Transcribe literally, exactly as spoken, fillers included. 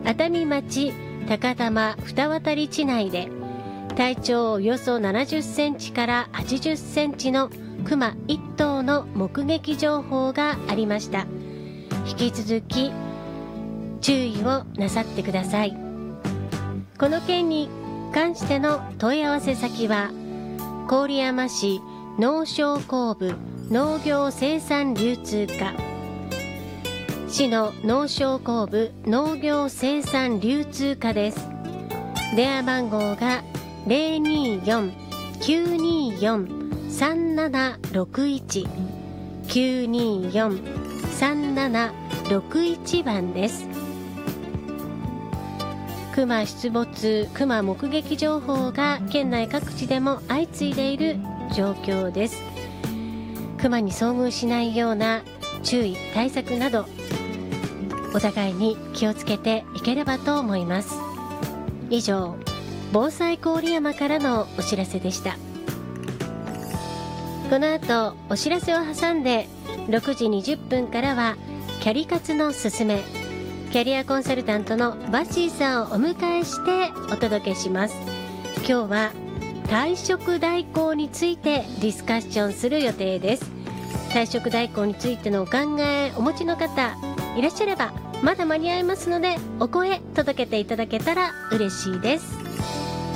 熱海町高玉二渡り地内で体長およそななじゅっセンチからはちじゅっセンチのクマいっ頭の目撃情報がありました。引き続き注意をなさってください。この件に関しての問い合わせ先は郡山市農商工部農業生産流通課、市の農商工部農業生産流通課です。電話番号が ゼロにーよん きゅうにーよん さんななろくいち きゅうにーよん さんななろくいち 番です。クマ出没、クマ目撃情報が県内各地でも相次いでいる状況です。クマに遭遇しないような注意対策などお互いに気をつけていければと思います。以上、防災郡山からのお知らせでした。この後お知らせを挟んでろくじにじゅっぷんからはキャリ活のすすめ、キャリアコンサルタントのバッシーさんをお迎えしてお届けします。今日は退職代行についてディスカッションする予定です。退職代行についてのお考えお持ちの方いらっしゃればまだ間に合いますのでお声届けていただけたら嬉しいです。